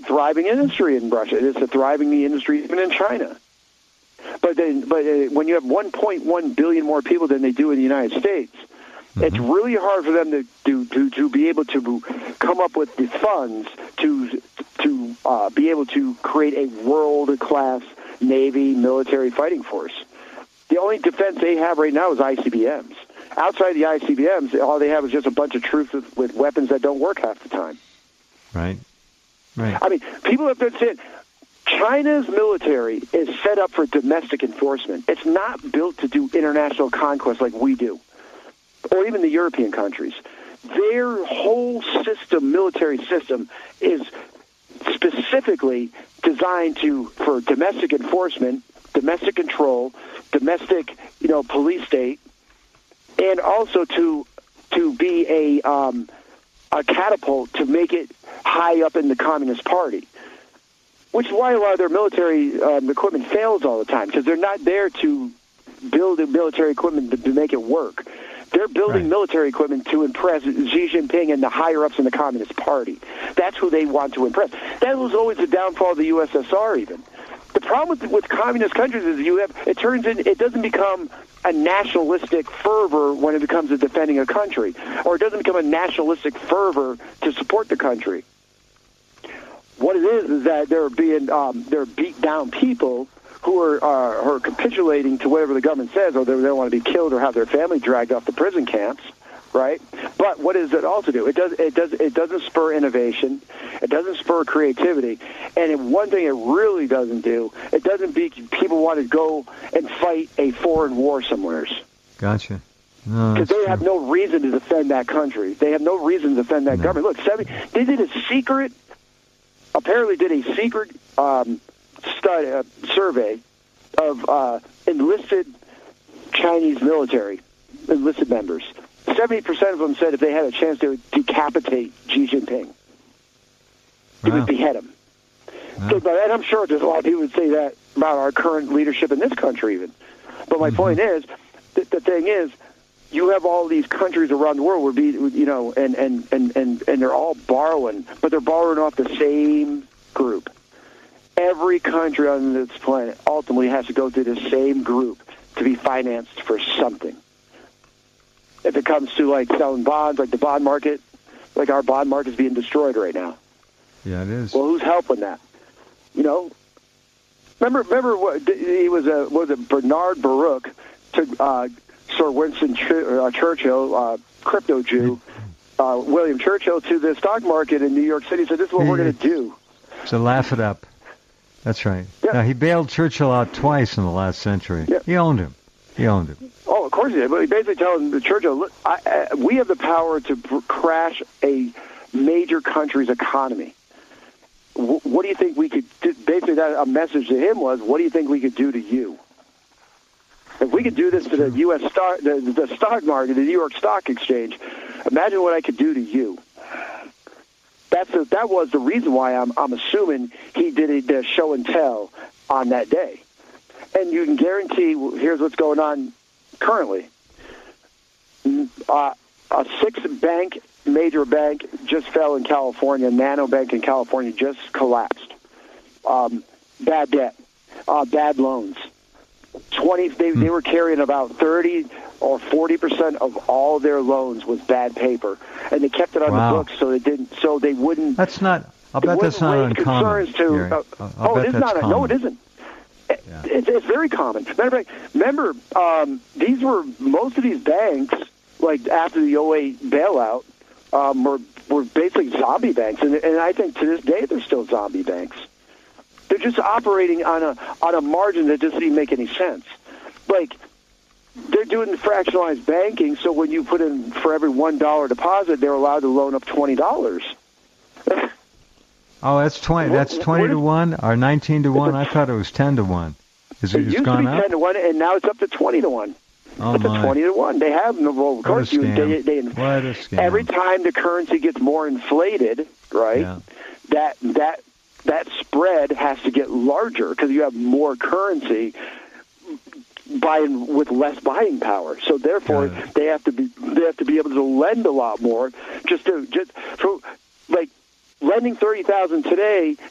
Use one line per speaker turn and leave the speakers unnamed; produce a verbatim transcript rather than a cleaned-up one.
big thriving industry in Russia. It's a thriving industry even in China. But then, but uh, when you have one point one billion more people than they do in the United States, mm-hmm. it's really hard for them to, to, to, to be able to come up with the funds to to uh, be able to create a world-class Navy military fighting force. The only defense they have right now is I C B Ms. Outside the I C B Ms, all they have is just a bunch of troops with, with weapons that don't work half the time.
Right. Right.
I mean, people have been saying China's military is set up for domestic enforcement. It's not built to do international conquest like we do, or even the European countries. Their whole system, military system, is specifically designed to for domestic enforcement, domestic control, domestic, you know, police state, and also to to be a um, a catapult to make it high up in the Communist Party. Which is why a lot of their military um, equipment fails all the time, because they're not there to build the military equipment to, to make it work. They're building right. military equipment to impress Xi Jinping and the higher-ups in the Communist Party. That's who they want to impress. That was always the downfall of the U S S R, even. The problem with, with communist countries is you have it turns in it doesn't become a nationalistic fervor when it becomes a defending a country, or it doesn't become a nationalistic fervor to support the country. What it is is that they're being um, they're beat down people who are, uh, who are capitulating to whatever the government says, or they don't want to be killed or have their family dragged off the prison camps, right? But what does it also do? It does it does it doesn't spur innovation, it doesn't spur creativity, and one thing it really doesn't do, it doesn't make people want to go and fight a foreign war somewheres.
Gotcha.
Because
no,
they
true.
have no reason to defend that country. They have no reason to defend that no. government. Look, seventy, they did a secret. Apparently did a secret um, study, uh, survey of uh, enlisted Chinese military, enlisted members. seventy percent of them said if they had a chance, they would decapitate Xi Jinping. They wow. would behead him. Wow. So, but, and I'm sure there's a lot of people who would say that about our current leadership in this country even. But my mm-hmm. point is, th- the thing is, you have all these countries around the world where, be, you know, and, and, and, and, and they're all borrowing, but they're borrowing off the same group. Every country on this planet ultimately has to go through the same group to be financed for something. If it comes to, like, selling bonds, like the bond market, like our bond market is being destroyed right now.
Yeah, it is.
Well, who's helping that? You know, remember, remember what he was a was it Bernard Baruch to. Uh, Sir Winston Ch- uh, Churchill, uh, crypto Jew, uh, William Churchill, to the stock market in New York City. Said, "This is what we're going to do."
So laugh it up. That's right.
Yeah.
Now, he bailed Churchill out twice in the last century.
Yeah.
He owned him. He owned him.
Oh, of course he did. But he basically telling the Churchill, "Look, I, I, we have the power to pr- crash a major country's economy. W- what do you think we could do?" Basically, that a message to him was, "What do you think we could do to you? If we could do this to the U S stock, the, the stock market, the New York Stock Exchange, imagine what I could do to you." That's a, that was the reason why I'm I'm assuming he did a, a show and tell on that day. And you can guarantee, here's what's going on currently. Uh, a six-bank major bank just fell in California. Nano Bank in California just collapsed. Um, bad debt, uh, bad loans. Twenty. They, they were carrying about thirty or forty percent of all their loans was bad paper, and they kept it on
wow.
the books so they didn't. So they wouldn't.
That's not. I'll bet that's not uncommon.
To, uh,
I'll, I'll
oh,
bet
it is
that's
not.
common.
No, it isn't.
Yeah.
It, it's very common. Matter of fact, remember, um, these were most of these banks, like after the oh eight bailout, um, were were basically zombie banks, and, and I think to this day they're still zombie banks. They're just operating on a on a margin that doesn't even make any sense. Like, they're doing fractionalized banking, so when you put in for every one dollar deposit, they're allowed to loan up twenty dollars.
Oh, that's twenty.
What,
that's twenty to one or nineteen to one. I thought it was ten to one. Is it,
it
it's
used
gone
to be
up?
ten to one, and now it's up to twenty to one.
Oh
it's
my!
It's twenty to one. They have no. Well, of course, you. They, they,
what a scam!
Every time the currency gets more inflated, right?
Yeah.
That that that spread has to get larger because you have more currency buying with less buying power. So therefore, they have to be they have to be able to lend a lot more. Just to just so like lending thirty thousand today